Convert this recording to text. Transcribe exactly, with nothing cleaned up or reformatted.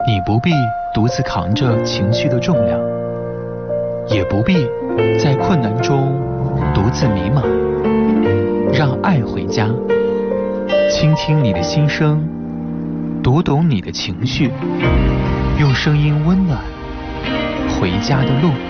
你不必独自扛着情绪的重量，也不必在困难中独自迷茫。让爱回家，倾听你的心声，读懂你的情绪，用声音温暖回家的路。